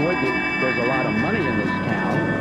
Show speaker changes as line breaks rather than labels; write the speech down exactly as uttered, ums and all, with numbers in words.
along with it, there's a lot of money in this town.